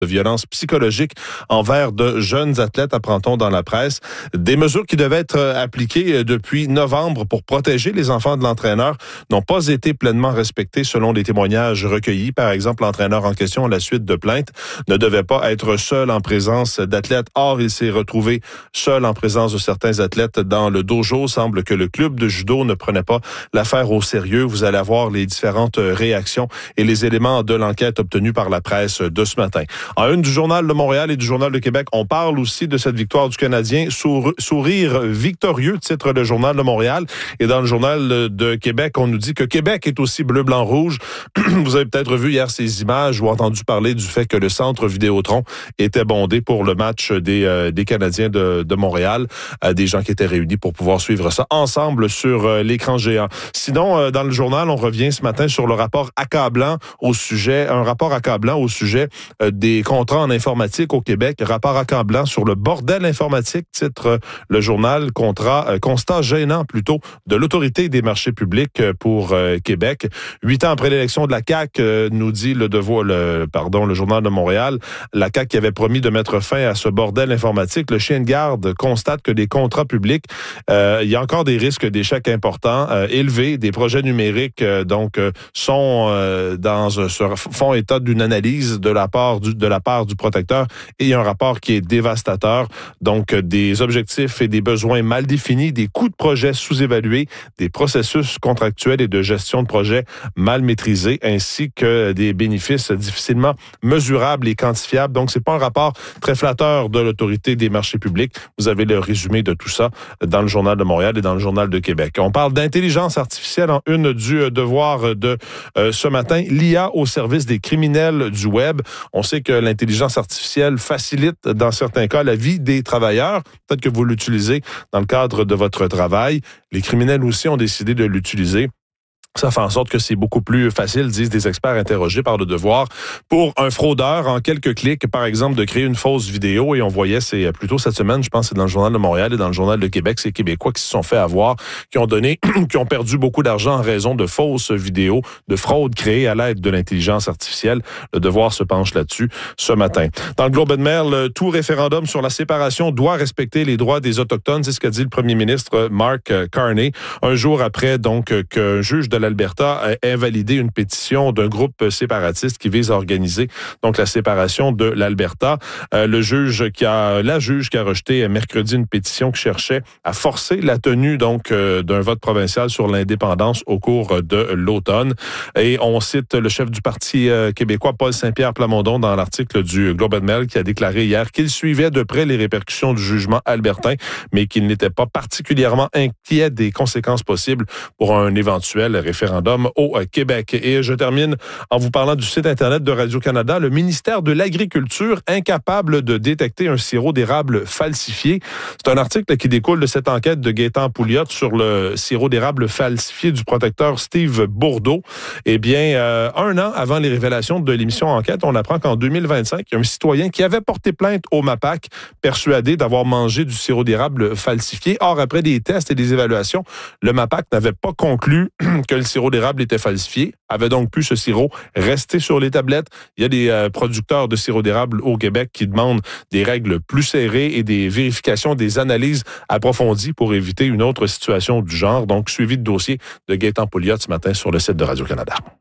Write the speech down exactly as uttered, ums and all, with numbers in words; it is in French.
de violence psychologique envers de jeunes athlètes, apprend-on dans la presse. Des mesures qui devaient être appliquées depuis novembre pour protéger les enfants de l'entraîneur n'ont pas été pleinement respectées selon les témoignages recueillis. Par exemple, l'entraîneur en question, à la suite de plaintes, ne devait pas être seul en présence d'athlètes. Or, il s'est retrouvé seul en présence de certains athlètes dans le dojo. Il semble que le club de judo ne prenait pas l'affaire au sérieux. Vous allez avoir les différentes réactions et les éléments de l'enquête obtenus par la presse de ce matin. En une du Journal de Montréal et du Journal de Québec, on parle aussi de cette victoire du Canadien. Sour- sourire victorieux, titre le Journal de Montréal. Et dans le Journal de Québec, on nous dit que Québec est aussi bleu, blanc, rouge. Vous avez peut-être vu hier ces images ou entendu parler du fait que le centre Vidéotron était bondé pour le match des, euh, des Canadiens de, de Montréal. Euh, des gens qui étaient réunis pour pouvoir suivre ça ensemble sur euh, l'écran géant. Sinon, euh, dans le journal, on revient ce matin sur le rapport accablant au sujet, un rapport accablant au sujet euh, des contrats en informatique au Québec. Rapport accablant sur le bordel informatique, titre euh, le journal, contrat, euh, constat gênant plutôt de l'autorité des marchés publics pour euh, Québec. Huit ans après l'élection de la C A Q, euh, nous dit le devoir, le, pardon, le journal de Montréal, la C A Q qui avait promis de mettre fin à ce bordel informatique. Le chien de garde constate que des contrats publics, euh, il y a encore des risques d'échecs importants, euh, élevés, des projets numériques euh, donc euh, sont euh, dans euh, font état d'une analyse de la part du de la part du protecteur et il y a un rapport qui est dévastateur. Donc euh, des objectifs et des besoins mal définis, des coûts de projet sous-évalués, des processus contractuels et de gestion de projet mal maîtrisés, ainsi que des bénéfices difficilement mesurables et quantifiables. Donc c'est pas un rapport très flatteur de l'autorité des marchés publics. Vous avez le résumé de tout ça dans le Journal de Montréal et dans le Journal de Québec. On parle d'intelligence artificielle en une du devoir de euh, ce matin. L'I A au service des criminels du web. On sait que l'intelligence artificielle facilite dans certains cas la vie des travailleurs. Peut-être que vous l'utilisez dans le cadre de votre travail. Les criminels aussi ont décidé de l'utiliser. Ça fait en sorte que c'est beaucoup plus facile, disent des experts interrogés par le devoir, pour un fraudeur, en quelques clics, par exemple, de créer une fausse vidéo. Et on voyait, c'est plutôt cette semaine, je pense, c'est dans le Journal de Montréal et dans le Journal de Québec, ces Québécois qui se sont fait avoir, qui ont donné, qui ont perdu beaucoup d'argent en raison de fausses vidéos, de fraudes créées à l'aide de l'intelligence artificielle. Le devoir se penche là-dessus ce matin. Dans le Globe and Mail, tout référendum sur la séparation doit respecter les droits des Autochtones. C'est ce qu'a dit le premier ministre Mark Carney, un jour après donc qu'un juge de l'Alberta a invalidé une pétition d'un groupe séparatiste qui vise à organiser donc la séparation de l'Alberta. Euh, le juge qui a, la juge qui a rejeté mercredi une pétition qui cherchait à forcer la tenue donc euh, d'un vote provincial sur l'indépendance au cours de l'automne. Et on cite le chef du Parti euh, québécois, Paul Saint-Pierre Plamondon, dans l'article du Globe and Mail, qui a déclaré hier qu'il suivait de près les répercussions du jugement albertain, mais qu'il n'était pas particulièrement inquiet des conséquences possibles pour un éventuel référendum au Québec. Et je termine en vous parlant du site Internet de Radio-Canada. Le ministère de l'Agriculture, incapable de détecter un sirop d'érable falsifié. C'est un article qui découle de cette enquête de Gaétan Pouliot sur le sirop d'érable falsifié du protecteur Steve Bourdeau. Eh bien, euh, un an avant les révélations de l'émission Enquête, on apprend qu'en deux mille vingt-cinq, il y a un citoyen qui avait porté plainte au MAPAC, persuadé d'avoir mangé du sirop d'érable falsifié. Or, après des tests et des évaluations, le MAPAC n'avait pas conclu que le sirop d'érable était falsifié, avait donc pu ce sirop rester sur les tablettes. Il y a des euh, producteurs de sirop d'érable au Québec qui demandent des règles plus serrées et des vérifications, des analyses approfondies pour éviter une autre situation du genre. Donc, suivi de dossier de Gaétan Pouliot ce matin sur le site de Radio-Canada.